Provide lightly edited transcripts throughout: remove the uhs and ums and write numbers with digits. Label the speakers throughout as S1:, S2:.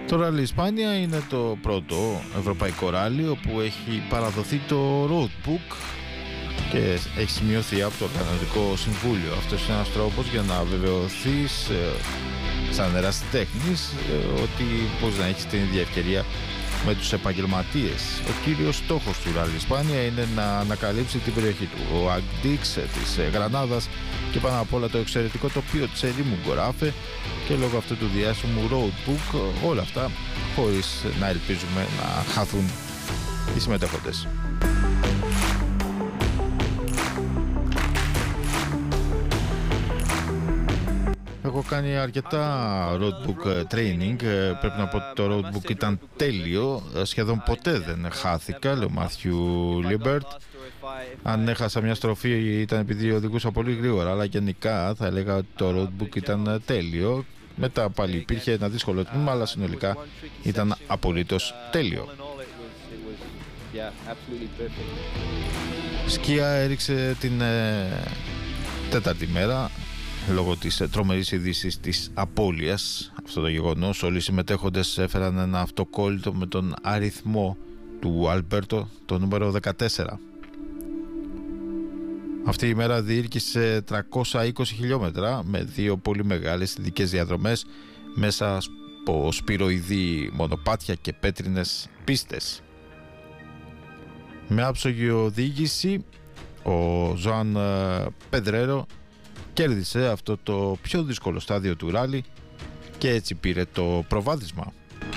S1: Το Ράλι Ισπάνια είναι το πρώτο ευρωπαϊκό ράλι όπου έχει παραδοθεί το roadbook και έχει σημειωθεί από το Οργανωτικό Συμβούλιο. Αυτός είναι ένας τρόπος για να βεβαιωθείς σαν ερασιτέχνης ότι μπορείς να έχεις την ίδια ευκαιρία με τους επαγγελματίες. Ο κύριος στόχος του Ράλι Ισπάνια είναι να ανακαλύψει την περιοχή του, ο Αγντίξ της Γρανάδας και πάνω απ' όλα το εξαιρετικό τοπίο της ερήμου Γκοράφε και λόγω αυτού του διάσημου roadbook, όλα αυτά χωρίς να ελπίζουμε να χαθούν οι συμμετέχοντες. Έχω κάνει αρκετά roadbook training. Πρέπει να πω ότι το roadbook ήταν τέλειο. Σχεδόν ποτέ δεν χάθηκα, λέει ο Μάθιου Λίμπερτ. Αν έχασα μια στροφή ήταν επειδή οδηγούσα πολύ γρήγορα, αλλά γενικά θα έλεγα ότι το roadbook ήταν τέλειο. Μετά πάλι υπήρχε ένα δύσκολο τμήμα, αλλά συνολικά ήταν απολύτως τέλειο. Σκία έριξε την τέταρτη μέρα λόγω της τρομερής ειδήσης της απώλειας. Αυτό το γεγονός, όλοι οι συμμετέχοντες έφεραν ένα αυτοκόλλητο με τον αριθμό του Αλμπέρτο, το νούμερο 14. Αυτή η μέρα διήρκησε 320 χιλιόμετρα με δύο πολύ μεγάλες ειδικές διαδρομές μέσα από σπυροειδή μονοπάτια και πέτρινες πίστες. Με άψογη οδήγηση, ο Ζωάν Πεδρέρο κέρδισε αυτό το πιο δύσκολο στάδιο του ράλι και έτσι πήρε το προβάδισμα.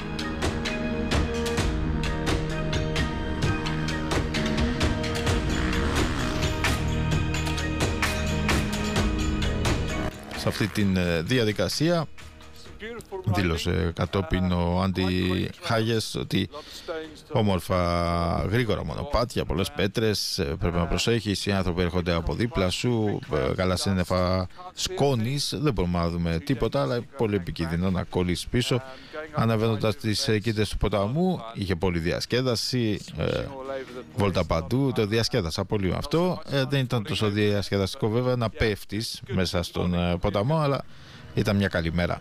S1: Σε αυτή τη διαδικασία δήλωσε κατόπιν ο Άντι Χάγες ότι όμορφα γρήγορα μονοπάτια, πολλές πέτρες, πρέπει να προσέχεις, οι άνθρωποι έρχονται από δίπλα σου, γαλασσέννεφα σκόνης, δεν μπορούμε να δούμε τίποτα, αλλά πολύ επικίνδυνο να κολλήσεις πίσω. Αναβαίνοντας τις κοίτες του ποταμού είχε πολλή διασκέδαση, βόλτα παντού, το διασκέδασα πολύ αυτό. Δεν ήταν τόσο διασκεδαστικό βέβαια να πέφτεις μέσα στον ποταμό, αλλά ήταν μια καλή μέρα.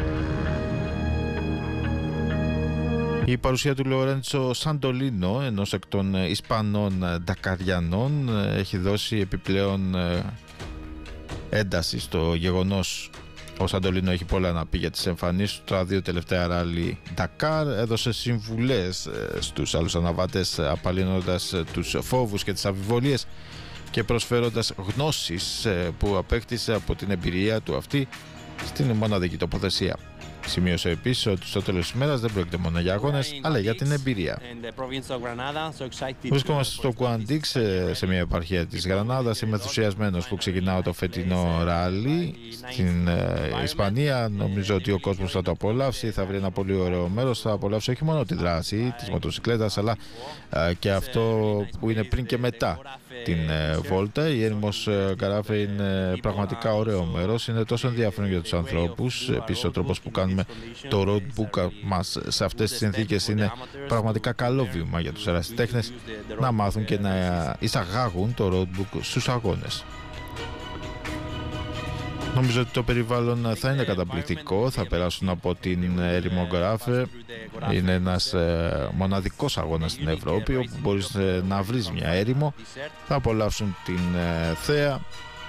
S1: Η παρουσία του Λορέντσο Σαντολίνο, ενός εκ των Ισπανών Ντακαριανών, έχει δώσει επιπλέον ένταση στο γεγονός. Ο Σαντολίνο έχει πολλά να πει για τις εμφανίσεις του. Τα δύο τελευταία ράλι Ντακάρ έδωσε συμβουλές στους άλλους αναβάτες, απαλύνοντας τους φόβους και τις αμφιβολίες και προσφέροντας γνώσεις που απέκτησε από την εμπειρία του αυτή στην μοναδική τοποθεσία. Σημείωσε επίσης ότι στο τέλος της ημέρας δεν πρόκειται μόνο για αγώνες, αλλά για την εμπειρία. Βρισκόμαστε στο Κουαντίξ, σε μια επαρχία της Γρανάδας. Είμαι ενθουσιασμένος που ξεκινάω το φετινό ράλι στην Ισπανία. Νομίζω ότι ο κόσμος θα το απολαύσει, θα βρει ένα πολύ ωραίο μέρος. Θα απολαύσει όχι μόνο τη δράση της μοτοσυκλέτας, αλλά και αυτό που είναι πριν και μετά την βόλτα. Η έρημος Γκοράφε είναι πραγματικά ωραίο μέρος. Είναι τόσο ενδιαφέρον για τους ανθρώπους. Επίσης ο τρόπος που κάνουμε το roadbook μας σε αυτές τις συνθήκες είναι πραγματικά καλό βήμα για τους ερασιτέχνες να μάθουν και να εισαγάγουν το roadbook στους αγώνες. Νομίζω ότι το περιβάλλον θα είναι καταπληκτικό. Θα περάσουν από την έρημο Γκοράφε. Είναι ένας μοναδικός αγώνας στην Ευρώπη όπου μπορείς να βρεις μια έρημο. Θα απολαύσουν την θέα,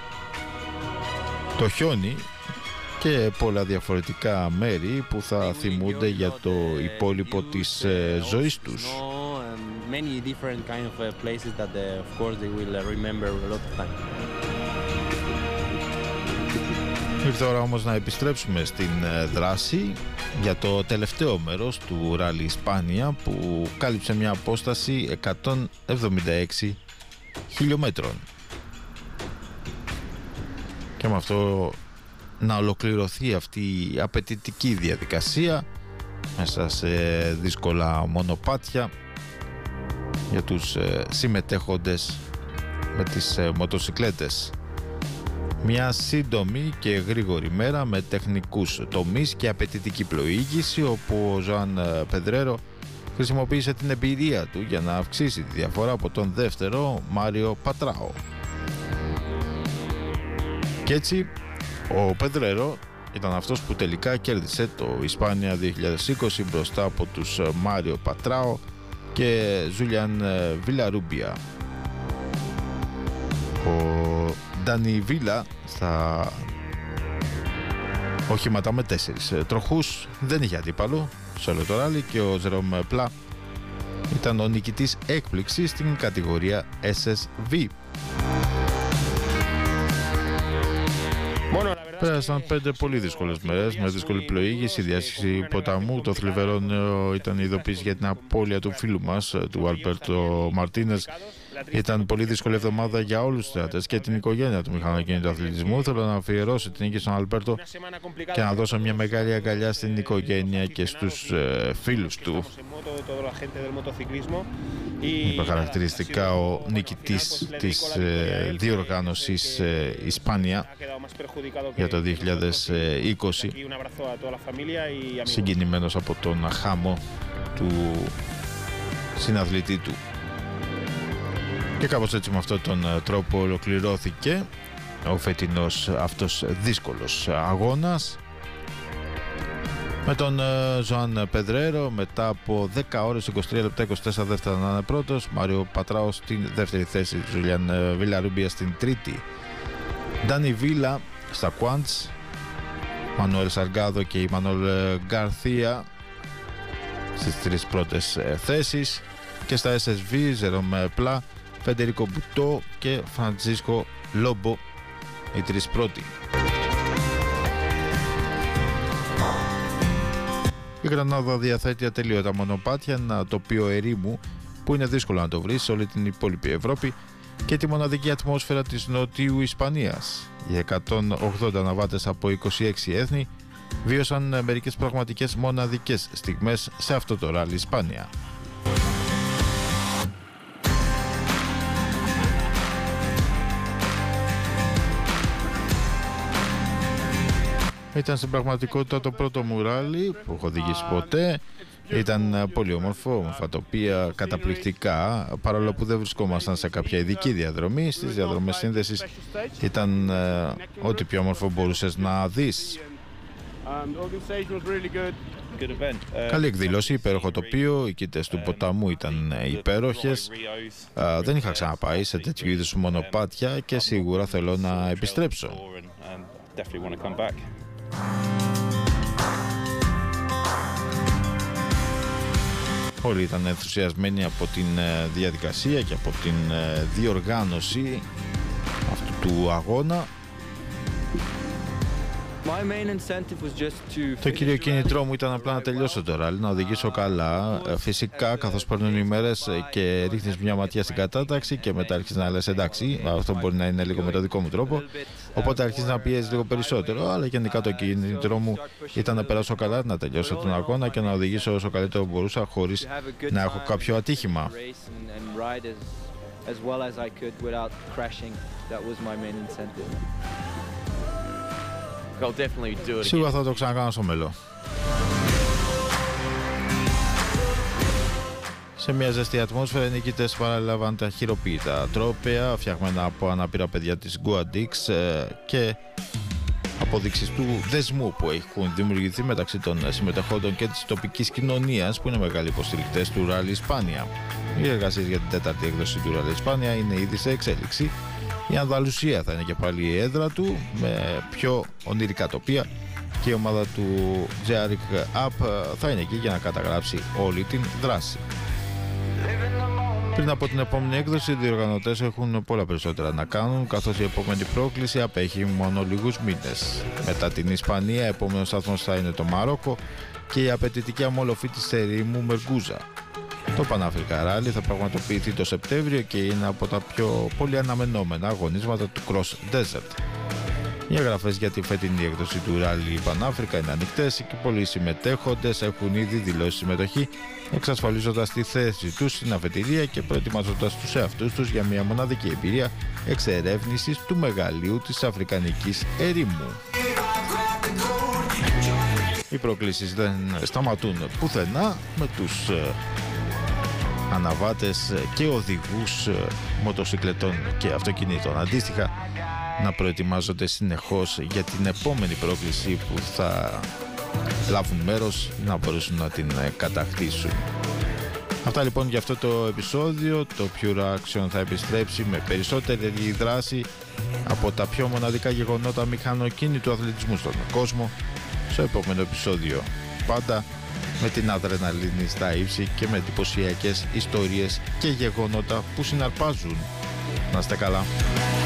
S1: το χιόνι και πολλά διαφορετικά μέρη που θα θυμούνται για το υπόλοιπο της ζωής τους. Ήρθε ώρα όμως να επιστρέψουμε στην δράση για το τελευταίο μέρος του Ράλι Ισπάνια που κάλυψε μια απόσταση 176 χιλιόμετρων. Και με αυτό να ολοκληρωθεί αυτή η απαιτητική διαδικασία μέσα σε δύσκολα μονοπάτια για τους συμμετέχοντες με τις μοτοσυκλέτες. Μια σύντομη και γρήγορη μέρα με τεχνικούς τομείς και απαιτητική πλοήγηση, όπου ο Ζωάν Πεδρέρο χρησιμοποίησε την εμπειρία του για να αυξήσει τη διαφορά από τον δεύτερο Μάριο Πατράο. Και έτσι ο Πεδρέρο ήταν αυτός που τελικά κέρδισε το Ισπάνια 2020 μπροστά από τους Μάριο Πατράο και Ζούλιαν Βιλαρούμπια. Ο Ντάνι Βίλα στα οχήματα με 4 τροχούς δεν είχε αντίπαλο σε όλο το ράλι και ο Ζερόμ Πλά ήταν ο νικητής έκπληξης στην κατηγορία SSV. Πέρασαν 5 πολύ δύσκολες μέρες με δύσκολη πλοήγηση, διάσχιση ποταμού. Το θλιβερό νέο ήταν η ειδοποίηση για την απώλεια του φίλου μας, του Αλμπέρτο Μαρτίνες. Ήταν πολύ δύσκολη εβδομάδα για όλους τους θεατές και την οικογένεια του μηχανοκίνητου αθλητισμού. Θέλω να αφιερώσω την νίκη στον Αλμπέρτο και να δώσω μια μεγάλη αγκαλιά στην οικογένεια και στους φίλους του. Είπε χαρακτηριστικά ο νικητής της διοργάνωσης Ισπάνια για το 2020, συγκινημένος από τον χάμο του συναθλητή του. Και κάπως έτσι με αυτόν τον τρόπο ολοκληρώθηκε ο φετινός αυτός δύσκολος αγώνας με τον Ζωάν Πεδρέρο μετά από 10 ώρες 23 λεπτά 24 δεύτερα να είναι πρώτος, Μάριο Πατράο στην δεύτερη θέση, Ζουλιάν Βιλαρούμπια στην τρίτη, Ντάνι Βίλα στα Quants, Μανουέλ Σαργκάδο και η Μανουέλ Γκαρθία στις τρεις πρώτες θέσεις και στα SSV Ζερόμ Πλά, Φεντερίκο Μπουτό και Φραντζίσκο Λόμπο οι τρεις πρώτοι. Η Γρανάδα διαθέτει ατελείωτα μονοπάτια, ένα τοπίο ερήμου που είναι δύσκολο να το βρει σε όλη την υπόλοιπη Ευρώπη και τη μοναδική ατμόσφαιρα της Νοτιού Ισπανίας. Οι 180 ναυάτες από 26 έθνη βίωσαν μερικές πραγματικές μοναδικές στιγμές σε αυτό το ράλι Ισπάνια. Ήταν στην πραγματικότητα το πρώτο μου ράλι που έχω οδηγήσει ποτέ. Ήταν πολύ όμορφο, όμορφα τοπία, καταπληκτικά, παρόλο που δεν βρισκόμασταν σε κάποια ειδική διαδρομή. Στις διαδρομές σύνδεσης ήταν ό,τι πιο όμορφο μπορούσες να δεις. Καλή εκδήλωση, υπέροχο τοπίο, οι κοίτες του ποταμού ήταν υπέροχες. Δεν είχα ξαναπάει σε τέτοιου είδους μονοπάτια και σίγουρα θέλω να επιστρέψω. Όλοι ήταν ενθουσιασμένοι από την διαδικασία και από την διοργάνωση αυτού του αγώνα. Το κύριο κίνητρό μου ήταν απλά να τελειώσω το ράλι, να οδηγήσω καλά. Φυσικά, καθώς παίρνουν οι μέρες και ρίχνεις μια ματιά στην κατάταξη και μετά αρχίζεις να λες εντάξει, αυτό μπορεί να είναι λίγο με το δικό μου τρόπο. Οπότε αρχίζεις να πιέζεις λίγο περισσότερο. Αλλά γενικά το κίνητρό μου ήταν να περάσω καλά, να τελειώσω τον αγώνα και να οδηγήσω όσο καλύτερο μπορούσα χωρίς να έχω κάποιο ατύχημα. Σίγουρα θα το ξανακάνω στο μέλλον. Σε μια ζεστή ατμόσφαιρα, οι νικητές παραλάβαν τα χειροποίητα τρόπαια φτιαγμένα από αναπήρα παιδιά της Guadix και αποδείξεις του δεσμού που έχουν δημιουργηθεί μεταξύ των συμμετεχόντων και της τοπικής κοινωνίας που είναι μεγάλοι υποστηρικτές του Ράλι Ισπάνια. Οι εργασίες για την τέταρτη έκδοση του Ράλι Ισπάνια είναι ήδη σε εξέλιξη. Η Ανδαλουσία θα είναι και πάλι η έδρα του με πιο ονειρικά τοπία και η ομάδα του Jaric Up θα είναι εκεί για να καταγράψει όλη την δράση. Πριν από την επόμενη έκδοση, οι διοργανωτές έχουν πολλά περισσότερα να κάνουν, καθώς η επόμενη πρόκληση απέχει μόνο λίγους μήνες. Μετά την Ισπανία, επόμενος σταθμός θα είναι το Μαρόκο και η απαιτητική αμολοφή της ερήμου Μεργκούζα. Το Παναφρικά Ράλι θα πραγματοποιηθεί το Σεπτέμβριο και είναι από τα πιο πολύ αναμενόμενα αγωνίσματα του Cross Desert. Οι εγγραφές για τη φετινή έκδοση του Ράλι Πανάφρικα είναι ανοιχτές και πολλοί συμμετέχοντες έχουν ήδη δηλώσει συμμετοχή, εξασφαλίζοντας τη θέση τους στην αφετηρία και προετοιμάζοντας τους εαυτούς τους για μια μοναδική εμπειρία εξερεύνησης του μεγαλείου της Αφρικανικής ερήμου. Οι προκλήσεις δεν σταματούν πουθενά, με τους αναβάτες και οδηγούς μοτοσυκλετών και αυτοκινήτων αντίστοιχα να προετοιμάζονται συνεχώς για την επόμενη πρόκληση που θα λάβουν μέρος, να μπορέσουν να την κατακτήσουν. Αυτά λοιπόν για αυτό το επεισόδιο. Το Pure Action θα επιστρέψει με περισσότερη δράση από τα πιο μοναδικά γεγονότα μηχανοκίνητου αθλητισμού στον κόσμο στο επόμενο επεισόδιο. Πάντα με την αδρεναλίνη στα ύψη και με εντυπωσιακές ιστορίες και γεγονότα που συναρπάζουν. Να είστε καλά.